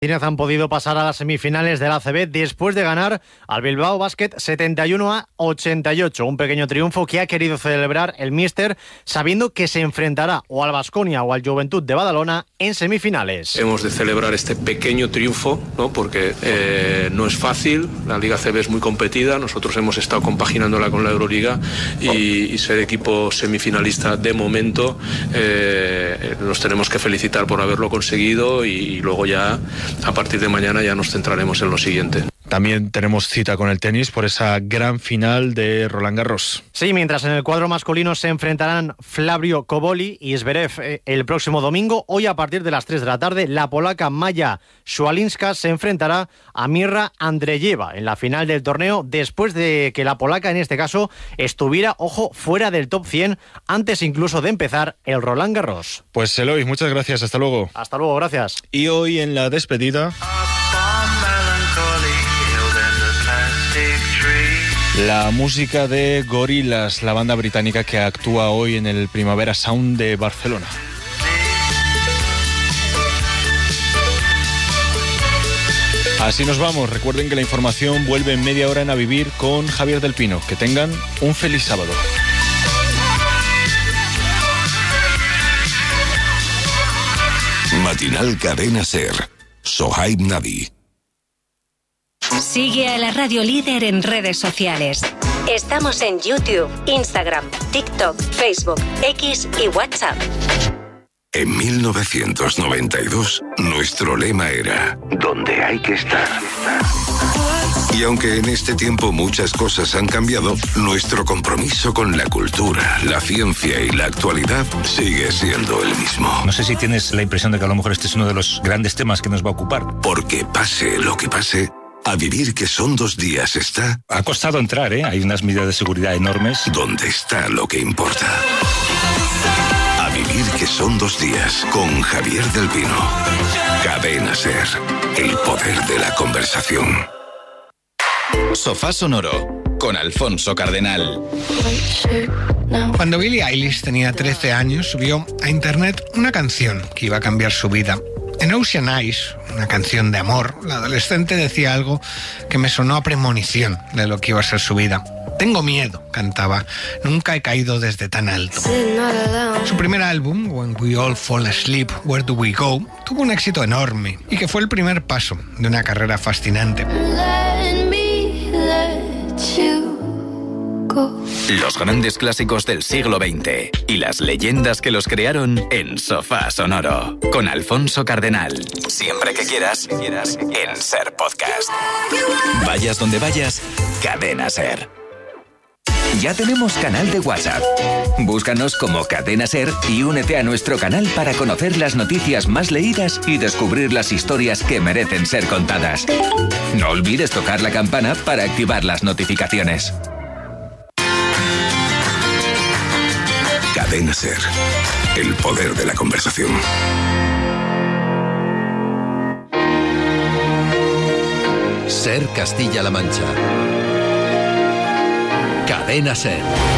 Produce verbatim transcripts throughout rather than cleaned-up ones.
Han podido pasar a las semifinales del A C B después de ganar al Bilbao Basket setenta y uno a ochenta y ocho. Un pequeño triunfo que ha querido celebrar el míster sabiendo que se enfrentará o al Baskonia o al Joventut de Badalona en semifinales. Hemos de celebrar este pequeño triunfo, ¿no? Porque eh, no es fácil, la Liga A C B es muy competida, nosotros hemos estado compaginándola con la Euroliga y, y ser equipo semifinalista de momento eh, nos tenemos que felicitar por haberlo conseguido y, y luego ya a partir de mañana ya nos centraremos en lo siguiente. También tenemos cita con el tenis por esa gran final de Roland Garros. Sí, mientras en el cuadro masculino se enfrentarán Flavio Koboli y Zverev eh, el próximo domingo, hoy a partir de las tres de la tarde, la polaca Maya Swalinska se enfrentará a Mirra Andreyeva en la final del torneo, después de que la polaca, en este caso, estuviera, ojo, fuera del top cien, antes incluso de empezar el Roland Garros. Pues Eloy, muchas gracias, hasta luego. Hasta luego, gracias. Y hoy en la despedida, la música de Gorillaz, la banda británica que actúa hoy en el Primavera Sound de Barcelona. Así nos vamos. Recuerden que la información vuelve en media hora en A Vivir con Javier del Pino. Que tengan un feliz sábado. Matinal Cadena Ser. Sohaib Nabi. Sigue a la Radio Líder en redes sociales. Estamos en YouTube, Instagram, TikTok, Facebook, X y WhatsApp. En mil novecientos noventa y dos, nuestro lema era «Donde hay que estar». Y aunque en este tiempo muchas cosas han cambiado, nuestro compromiso con la cultura, la ciencia y la actualidad sigue siendo el mismo. No sé si tienes la impresión de que a lo mejor este es uno de los grandes temas que nos va a ocupar. Porque pase lo que pase, A Vivir que son dos días está... Ha costado entrar, ¿eh? Hay unas medidas de seguridad enormes. Donde está lo que importa. A Vivir que son dos días con Javier del Pino. Cadena Ser. El poder de la conversación. Sofá Sonoro con Alfonso Cardenal. Cuando Billie Eilish tenía trece años, subió a internet una canción que iba a cambiar su vida. En Ocean Eyes, una canción de amor, la adolescente decía algo que me sonó a premonición de lo que iba a ser su vida. Tengo miedo, cantaba. Nunca he caído desde tan alto. Su primer álbum, When We All Fall Asleep, Where Do We Go, tuvo un éxito enorme y que fue el primer paso de una carrera fascinante. Los grandes clásicos del siglo veinte y las leyendas que los crearon en Sofá Sonoro con Alfonso Cardenal. Siempre que quieras, en Ser Podcast. Vayas donde vayas, Cadena Ser. Ya tenemos canal de WhatsApp. Búscanos como Cadena Ser y únete a nuestro canal para conocer las noticias más leídas y descubrir las historias que merecen ser contadas. No olvides tocar la campana para activar las notificaciones. Cadena Ser. El poder de la conversación. Ser Castilla-La Mancha. Cadena Ser.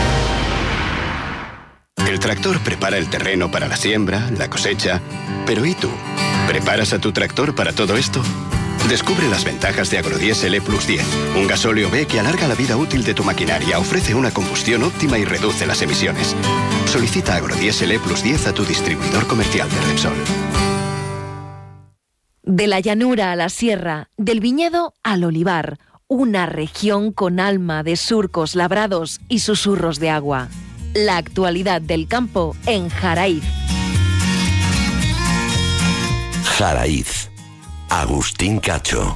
El tractor prepara el terreno para la siembra, la cosecha. Pero ¿y tú? ¿Preparas a tu tractor para todo esto? Descubre las ventajas de Agrodiesel E Plus diez, un gasóleo B que alarga la vida útil de tu maquinaria, ofrece una combustión óptima y reduce las emisiones. Solicita Agrodiesel E Plus diez a tu distribuidor comercial de Repsol. De la llanura a la sierra, del viñedo al olivar, una región con alma de surcos labrados y susurros de agua. La actualidad del campo en Jaraíz. Jaraíz. Agustín Cacho.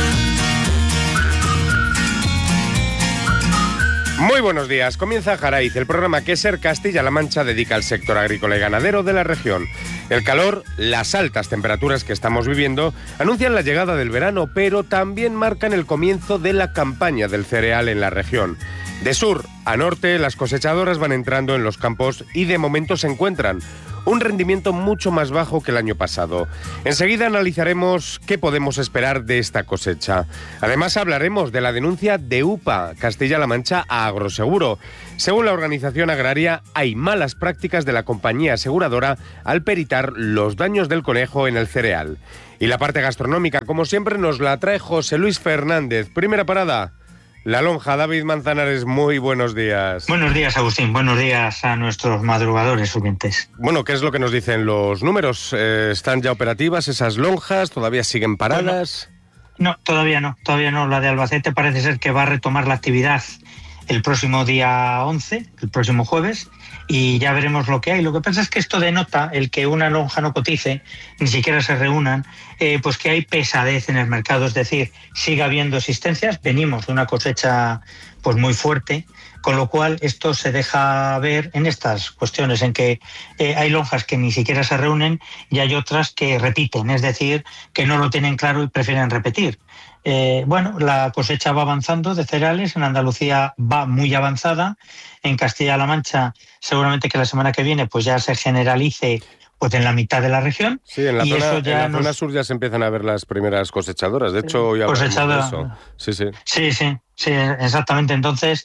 Muy buenos días. Comienza Jaraíz, el programa que Ser Castilla-La Mancha dedica al sector agrícola y ganadero de la región. El calor, las altas temperaturas que estamos viviendo anuncian la llegada del verano, pero también marcan el comienzo de la campaña del cereal en la región. De sur a norte, las cosechadoras van entrando en los campos y de momento se encuentran un rendimiento mucho más bajo que el año pasado. Enseguida analizaremos qué podemos esperar de esta cosecha. Además hablaremos de la denuncia de U P A, Castilla-La Mancha, a Agroseguro. Según la organización agraria, hay malas prácticas de la compañía aseguradora al peritar los daños del conejo en el cereal. Y la parte gastronómica, como siempre, nos la trae José Luis Fernández. Primera parada, La Lonja. David Manzanares, muy buenos días. Buenos días, Agustín. Buenos días a nuestros madrugadores oyentes. Bueno, ¿qué es lo que nos dicen los números? Eh, ¿Están ya operativas esas lonjas? ¿Todavía siguen paradas? No, no, todavía no. Todavía no. La de Albacete parece ser que va a retomar la actividad el próximo día once, el próximo jueves, y ya veremos lo que hay. Lo que pasa es que esto denota el que una lonja no cotice, ni siquiera se reúnan, eh, pues que hay pesadez en el mercado, es decir, sigue habiendo existencias, venimos de una cosecha pues muy fuerte, con lo cual esto se deja ver en estas cuestiones, en que eh, hay lonjas que ni siquiera se reúnen y hay otras que repiten, es decir, que no lo tienen claro y prefieren repetir. Eh, bueno, la cosecha va avanzando de cereales, en Andalucía va muy avanzada, en Castilla-La Mancha seguramente que la semana que viene pues ya se generalice pues en la mitad de la región. Sí, en la, y zona, eso ya en la nos... zona sur ya se empiezan a ver las primeras cosechadoras, de hecho hoy hablamos de eso. Sí, sí. Sí, sí, sí, exactamente. Entonces,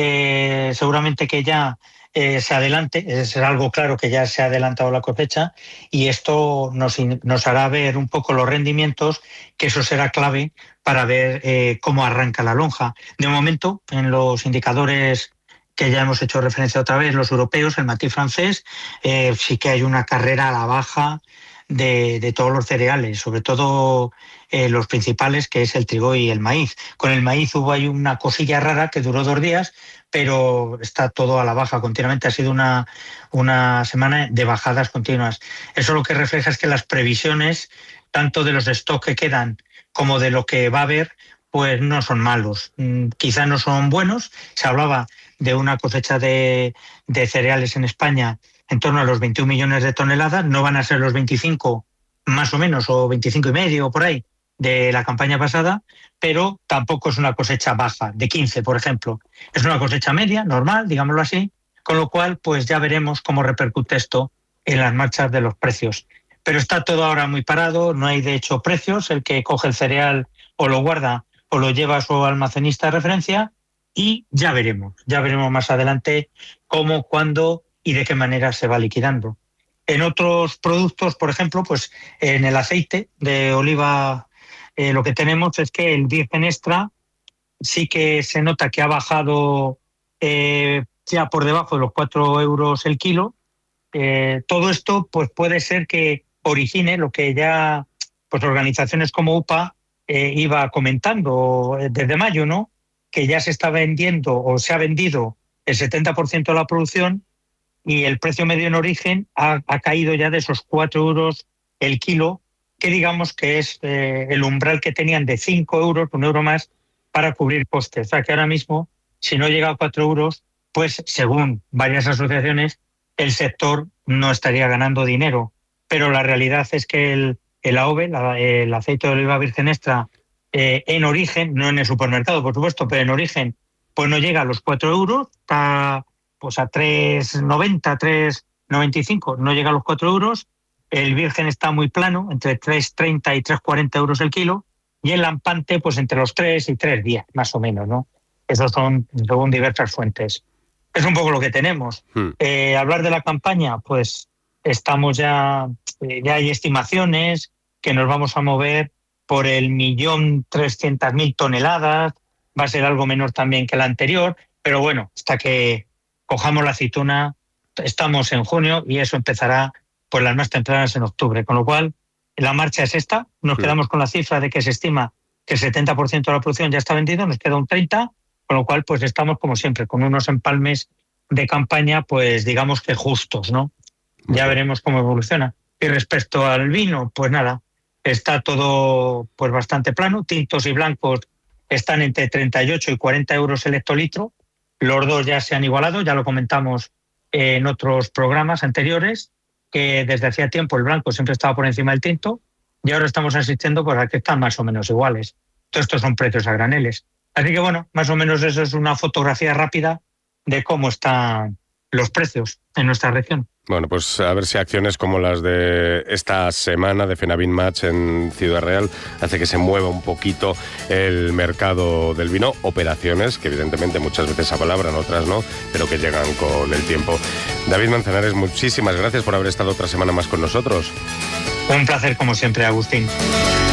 eh, seguramente que ya eh, se adelante, es algo claro que ya se ha adelantado la cosecha y esto nos, nos hará ver un poco los rendimientos, que eso será clave para ver eh, cómo arranca la lonja. De momento, en los indicadores que ya hemos hecho referencia otra vez, los europeos, el matiz francés, eh, sí que hay una carrera a la baja de, de todos los cereales, sobre todo eh, los principales, que es el trigo y el maíz. Con el maíz hubo ahí una cosilla rara que duró dos días, pero está todo a la baja continuamente. Ha sido una, una semana de bajadas continuas. Eso lo que refleja es que las previsiones, tanto de los stocks que quedan como de lo que va a haber, pues no son malos. Mm, quizá no son buenos. Se hablaba de una cosecha de, de cereales en España en torno a los veintiún millones de toneladas. No van a ser los veinticinco más o menos, o veinticinco y medio o por ahí, de la campaña pasada, pero tampoco es una cosecha baja, de quince, por ejemplo. Es una cosecha media, normal, digámoslo así, con lo cual pues ya veremos cómo repercute esto en las marchas de los precios. Pero está todo ahora muy parado, no hay de hecho precios. El que coge el cereal o lo guarda o lo lleva a su almacenista de referencia, y ya veremos, ya veremos más adelante cómo, cuándo y de qué manera se va liquidando. En otros productos, por ejemplo, pues en el aceite de oliva, eh, lo que tenemos es que el virgen extra sí que se nota que ha bajado eh, ya por debajo de los cuatro euros el kilo. Eh, todo esto pues puede ser que origine lo que ya pues organizaciones como U P A eh, iba comentando desde mayo, ¿no? Que ya se está vendiendo o se ha vendido el setenta por ciento de la producción y el precio medio en origen ha, ha caído ya de esos cuatro euros el kilo, que digamos que es eh, el umbral que tenían de cinco euros, un euro más, para cubrir costes. O sea que ahora mismo, si no llega a cuatro euros, pues según varias asociaciones, el sector no estaría ganando dinero. Pero la realidad es que el, el A O V E, la, el aceite de oliva virgen extra, eh, en origen, no en el supermercado, por supuesto, pero en origen, pues no llega a los cuatro euros, está pues a tres noventa, tres noventa y cinco, no llega a los cuatro euros. El virgen está muy plano, entre tres treinta y tres cuarenta euros el kilo, y el lampante, pues entre los tres y tres diez, más o menos, ¿no? Esos son según diversas fuentes. Es un poco lo que tenemos. Hmm. Eh, hablar de la campaña, pues estamos ya, eh, ya hay estimaciones que nos vamos a mover por el millón trescientas mil toneladas, va a ser algo menor también que la anterior, pero bueno, hasta que cojamos la aceituna, estamos en junio y eso empezará pues las más tempranas en octubre, con lo cual la marcha es esta. Nos sí. quedamos con la cifra de que se estima que el setenta por ciento de la producción ya está vendido, nos queda un treinta por ciento, con lo cual pues estamos como siempre con unos empalmes de campaña pues digamos que justos, ¿no? Ya veremos cómo evoluciona. Y respecto al vino, pues nada, está todo pues bastante plano. Tintos y blancos están entre treinta y ocho y cuarenta euros el hectolitro. Los dos ya se han igualado, ya lo comentamos en otros programas anteriores, que desde hacía tiempo el blanco siempre estaba por encima del tinto y ahora estamos asistiendo pues a que están más o menos iguales. Todos estos son precios a graneles. Así que bueno, más o menos eso es una fotografía rápida de cómo está los precios en nuestra región. Bueno, pues a ver si acciones como las de esta semana de Fenavin Match en Ciudad Real hace que se mueva un poquito el mercado del vino. Operaciones que evidentemente muchas veces apalabran, otras no, pero que llegan con el tiempo. David Manzanares, muchísimas gracias por haber estado otra semana más con nosotros. Un placer como siempre, Agustín.